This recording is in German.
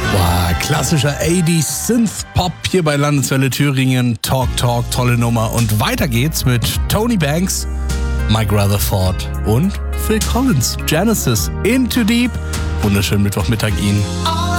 Boah, klassischer 80s Synth-Pop hier bei Landeswelle Thüringen. Talk, tolle Nummer. Und weiter geht's mit Tony Banks, Mike Rutherford und Phil Collins. Genesis, Into Deep. Wunderschönen Mittwochmittag Ihnen.